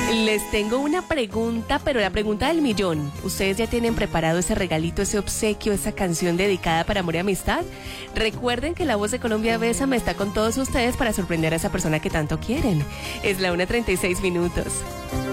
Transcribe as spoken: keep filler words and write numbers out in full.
Les tengo una pregunta, pero la pregunta del millón. ¿Ustedes ya tienen preparado ese regalito, ese obsequio, esa canción dedicada para amor y amistad? Recuerden que La Voz de Colombia Bésame está con todos ustedes para sorprender a esa persona que tanto quieren. Es la una treinta y seis minutos.